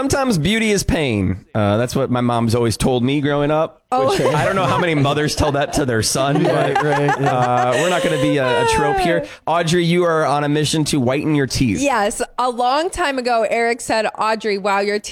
Sometimes beauty is pain. That's what my mom's always told me growing up. Which I don't know how many mothers tell that to their son, but we're not going to be a trope here. Audrey, you are on a mission to whiten your teeth. Yes. A long time ago, Eric said, Audrey, wow, your